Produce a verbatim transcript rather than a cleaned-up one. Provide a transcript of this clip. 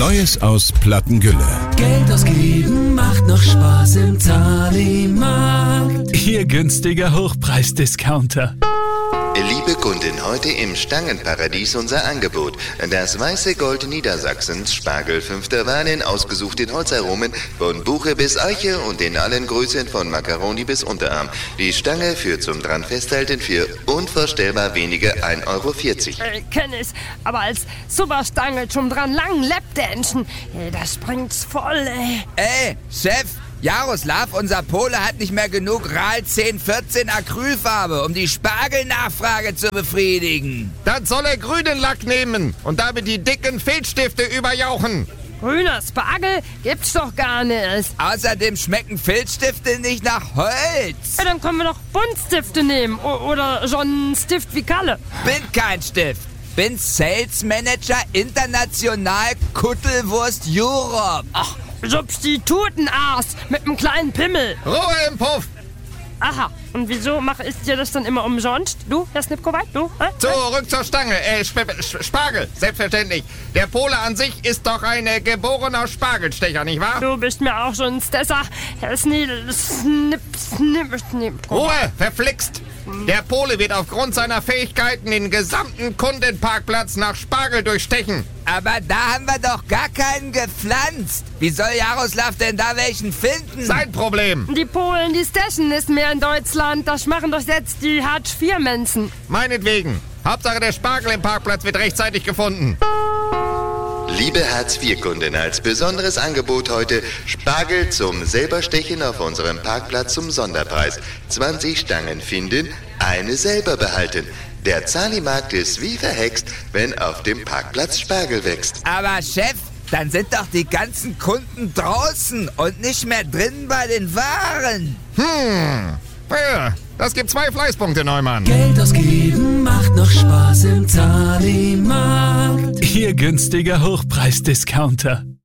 Neues aus Plattengülle. Geld ausgeben macht noch Spaß im Tali-Markt. Ihr günstiger Hochpreisdiscounter. Liebe Kunden, heute im Stangenparadies unser Angebot. Das weiße Gold Niedersachsens, Spargel fünfter Wahl in ausgesuchten Holzaromen, von Buche bis Eiche und in allen Größen von Macaroni bis Unterarm. Die Stange führt zum dran festhalten für unvorstellbar wenige ein Euro vierzig. Äh, kenn ich, aber als Superstange zum dran langen Lapdansen, äh, das bringt's voll, ey. Ey, Chef, Jaroslav, unser Pole hat nicht mehr genug R A L zehn vierzehn Acrylfarbe, um die Spargelnachfrage zu befriedigen. Dann soll er grünen Lack nehmen und damit die dicken Filzstifte überjauchen. Grüner Spargel gibt's doch gar nicht. Außerdem schmecken Filzstifte nicht nach Holz. Ja, dann können wir doch Buntstifte nehmen. O- oder so einen Stift wie Kalle. Bin kein Stift. Bin Sales Manager International Kuttelwurst Europe. Ach, Substitutenarsch mit einem kleinen Pimmel. Ruhe im Puff! Aha, und wieso mache ich dir das dann immer umsonst? Du, Herr Snipkoweit, du? Hä? Zurück zur Stange. Äh, Sp Sp Spargel, selbstverständlich. Der Pole an sich ist doch ein äh, geborener Spargelstecher, nicht wahr? Du bist mir auch schon ein Stesser. Herr Snidl, Snip, Snip, Snip. Ruhe, verflixt! Der Pole wird aufgrund seiner Fähigkeiten den gesamten Kundenparkplatz nach Spargel durchstechen. Aber da haben wir doch gar keinen gepflanzt. Wie soll Jaroslav denn da welchen finden? Sein Problem. Die Polen, die stechen nicht mehr in Deutschland. Das machen doch jetzt die Hartz vier Menschen. Meinetwegen. Hauptsache der Spargel im Parkplatz wird rechtzeitig gefunden. Liebe Hartz vier Kunden, als besonderes Angebot heute Spargel zum selberstechen auf unserem Parkplatz zum Sonderpreis. zwanzig Stangen finden, eine selber behalten. Der Zahlimarkt ist wie verhext, wenn auf dem Parkplatz Spargel wächst. Aber Chef, dann sind doch die ganzen Kunden draußen und nicht mehr drin bei den Waren. Hm, ja, das gibt zwei Fleißpunkte, Neumann. Geld ausgeben macht noch Spaß im Tali-Markt. Ihr günstiger Hochpreisdiscounter.